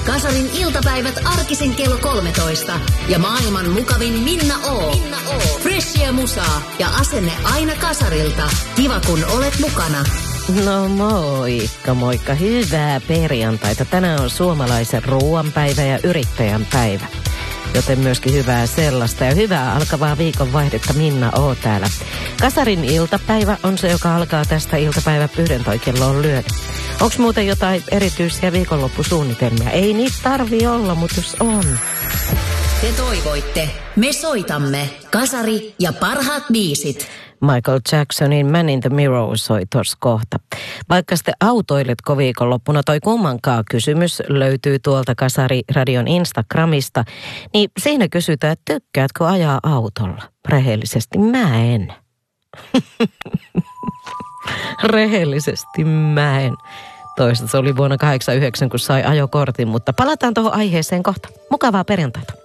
Kasarin iltapäivät arkisin kello 13. Ja maailman mukavin Minna O. Freshia musaa ja asenne aina Kasarilta. Kiva kun olet mukana. No moikka. Hyvää perjantaita. Tänään on suomalaisen ruoanpäivä ja yrittäjän päivä. Joten myöskin hyvää sellaista ja hyvää alkavaa viikonvaihdetta. Minna O täällä. Kasarin iltapäivä on se, joka alkaa tästä iltapäiväpyhden toi kello on lyönyt. Onks muuten jotain erityisiä viikonloppusuunnitelmia? Ei niitä tarvi olla, mutta jos on. Te toivoitte. Me soitamme. Kasari ja parhaat biisit. Michael Jacksonin Man in the Mirror soi tuossa kohta. Vaikka sitten autoiletko viikonloppuna, toi kummankaan kysymys löytyy tuolta Kasari-radion Instagramista, niin siinä kysytään, että tykkäätkö ajaa autolla? Rehellisesti mä en. Rehellisesti mä en. Toista se oli vuonna 1989, kun sai ajokortin, mutta palataan tuohon aiheeseen kohta. Mukavaa perjantaita.